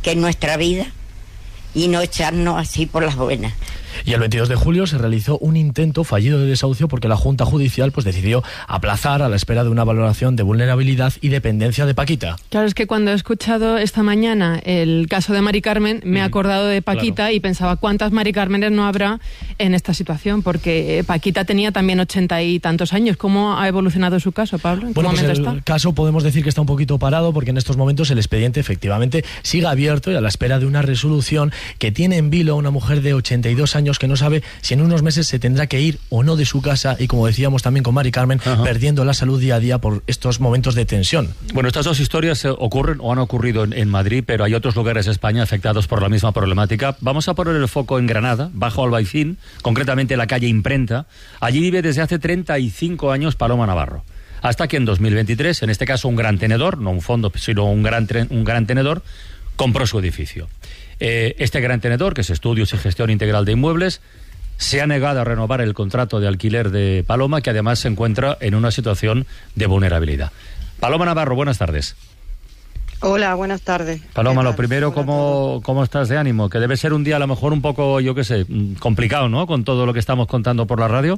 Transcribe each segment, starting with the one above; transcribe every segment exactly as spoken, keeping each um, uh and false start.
que es nuestra vida, y no echarnos así por las buenas. Y el veintidós de julio se realizó un intento fallido de desahucio porque la Junta Judicial pues decidió aplazar a la espera de una valoración de vulnerabilidad y dependencia de Paquita. Claro, es que cuando he escuchado esta mañana el caso de Mari Carmen, me he acordado de Paquita, claro, y pensaba cuántas Mari Cármenes no habrá en esta situación, porque Paquita tenía también ochenta y tantos años. ¿Cómo ha evolucionado su caso, Pablo? ¿En qué bueno, momento pues el está? caso podemos decir que está un poquito parado porque en estos momentos el expediente efectivamente sigue abierto y a la espera de una resolución que tiene en vilo a una mujer de ochenta y dos años que no sabe si en unos meses se tendrá que ir o no de su casa y, como decíamos también con Mari Carmen, Ajá. perdiendo la salud día a día por estos momentos de tensión. Bueno, estas dos historias ocurren o han ocurrido en, en Madrid, pero hay otros lugares de España afectados por la misma problemática. Vamos a poner el foco en Granada, bajo Albaicín, concretamente la calle Imprenta. Allí vive desde hace treinta y cinco años Paloma Navarro. Hasta que en dos mil veintitrés, en este caso un gran tenedor, no un fondo, sino un gran, un gran tenedor, compró su edificio. Eh, este gran tenedor, que es Estudios y Gestión Integral de Inmuebles, se ha negado a renovar el contrato de alquiler de Paloma, que además se encuentra en una situación de vulnerabilidad. Paloma Navarro, buenas tardes. Hola, buenas tardes. Paloma, lo primero, ¿cómo, ¿cómo estás de ánimo? Que debe ser un día a lo mejor un poco, yo qué sé, complicado, ¿no?, con todo lo que estamos contando por la radio.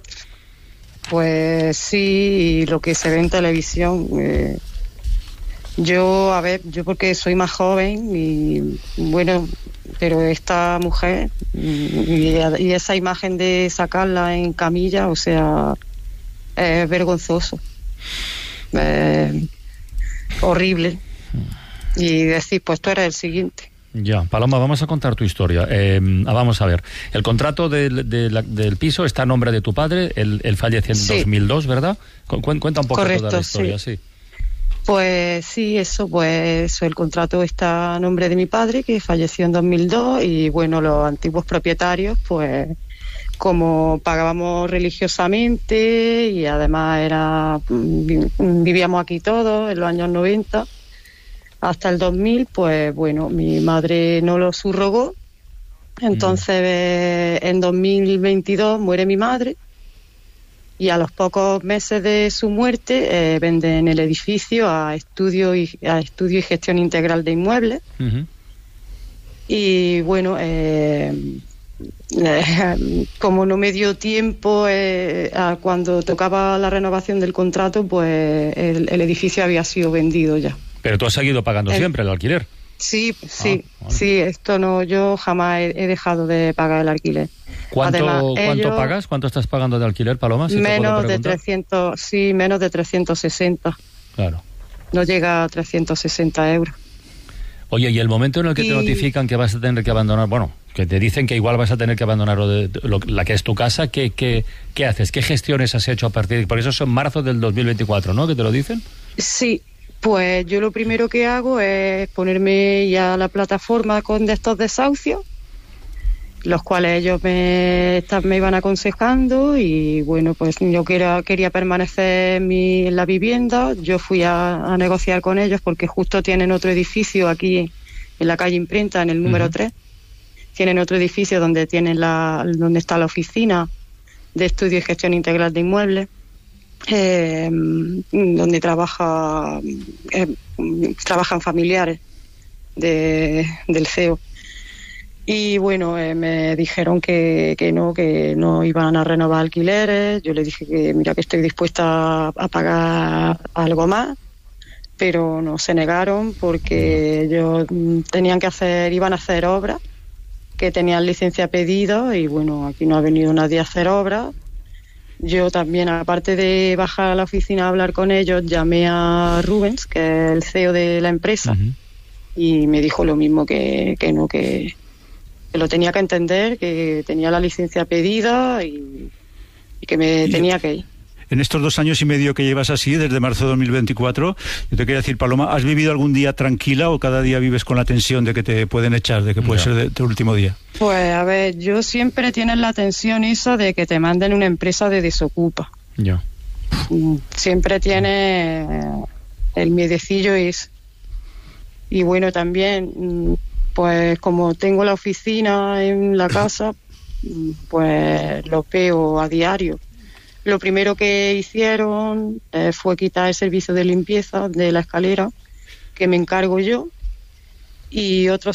Pues sí, lo que se ve en televisión... Eh... Yo, a ver, yo porque soy más joven y bueno, pero esta mujer y, y esa imagen de sacarla en camilla, o sea, es vergonzoso, es horrible. Y decir, pues tú eres el siguiente. Ya, Paloma, vamos a contar tu historia. Eh, vamos a ver, el contrato del, de la, del piso está a nombre de tu padre, él, él fallece en sí. dos mil dos, ¿verdad? Cu- cuenta un poco Correcto, toda la historia, sí. sí. Pues sí, eso, pues eso, el contrato está a nombre de mi padre, que falleció en dos mil dos, y bueno, los antiguos propietarios, pues como pagábamos religiosamente y además era vivíamos aquí todos en los años noventa hasta el dos mil, pues bueno, mi madre no lo subrogó, entonces mm. en dos mil veintidós muere mi madre. Y a los pocos meses de su muerte eh, venden el edificio a estudio y a estudio y gestión integral de inmuebles. Uh-huh. Y bueno, eh, eh, como no me dio tiempo eh, a cuando tocaba la renovación del contrato, pues el, el edificio había sido vendido ya. Pero tú has seguido pagando el, siempre el alquiler. Sí, sí, ah, vale. sí. Esto no, yo jamás he, he dejado de pagar el alquiler. ¿Cuánto, Además, ¿cuánto ellos, pagas? ¿Cuánto estás pagando de alquiler, Paloma? Si menos de trescientos, sí, menos de trescientos sesenta. Claro. No llega a trescientos sesenta euros. Oye, y el momento en el que y... te notifican que vas a tener que abandonar, bueno, que te dicen que igual vas a tener que abandonar lo de, lo, la que es tu casa, ¿qué, qué, ¿qué haces? ¿Qué gestiones has hecho a partir de...? Porque eso es en marzo del dos mil veinticuatro, ¿no?, que te lo dicen. Sí. Pues yo lo primero que hago es ponerme ya a la plataforma con de estos desahucios, los cuales ellos me, me iban aconsejando, y bueno, pues yo quería, quería permanecer en, mi, en la vivienda. Yo fui a, a negociar con ellos porque justo tienen otro edificio aquí en la calle Imprenta, en el número uh-huh. tres. Tienen otro edificio donde, tienen la, donde está la oficina de estudio y gestión integral de inmuebles. Eh, donde trabaja eh, trabajan familiares de, del C E O, y bueno, eh, me dijeron que, que no que no iban a renovar alquileres. Yo les dije que mira, que estoy dispuesta a, a pagar algo más, pero no, se negaron porque ellos tenían que hacer iban a hacer obras, que tenían licencia pedida, y bueno, aquí no ha venido nadie a hacer obras. Yo también, aparte de bajar a la oficina a hablar con ellos, llamé a Rubens, que es el C E O de la empresa, uh-huh. y me dijo lo mismo, que, que no, que, que lo tenía que entender, que tenía la licencia pedida y, y que me y tenía que ir. En estos dos años y medio que llevas así, desde marzo de dos mil veinticuatro, yo te quería decir, Paloma, ¿has vivido algún día tranquila o cada día vives con la tensión de que te pueden echar, de que puede ya. ser de, tu último día? Pues a ver, yo siempre tienes la tensión esa de que te manden una empresa de desocupa. Ya. Siempre tienes el miedecillo ese. Y bueno, también, pues como tengo la oficina en la casa, pues lo veo a diario. Lo primero que hicieron eh, fue quitar el servicio de limpieza de la escalera, que me encargo yo, y otros